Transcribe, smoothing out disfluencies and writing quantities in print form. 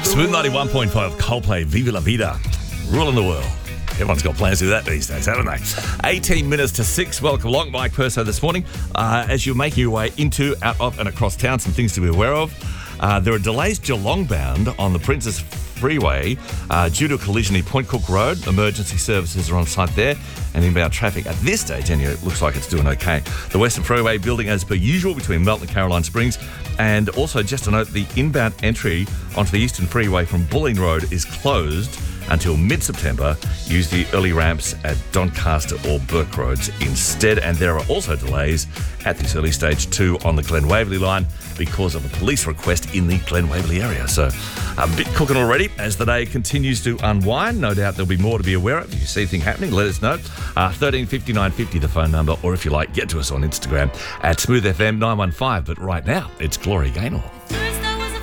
Smooth 91.5 Coldplay, Viva La Vida, ruling the world. Everyone's got plans to do that these days, haven't they? 18 minutes to 6. Welcome along, Mike Perso this morning. As you're making your way into, out of and across town, some things to be aware of. There are delays Geelong bound on the Princess Freeway due to a collision near Point Cook Road. Emergency services are on site there, and inbound traffic at this stage, anyway, it looks like it's doing okay. The Western Freeway building as per usual between Melton and Caroline Springs. And also, just to note, the inbound entry onto the Eastern Freeway from Bulleen Road is closed until mid-September. Use the early ramps at Doncaster or Burke Roads instead. And there are also delays at this early stage too on the Glen Waverley line because of a police request in the Glen Waverley area. So a bit cooking already as the day continues to unwind. No doubt there'll be more to be aware of. If you see anything happening, let us know. 13 59 50 the phone number, or if you like, get to us on Instagram at SmoothFM915. But right now, it's Gloria Gaynor.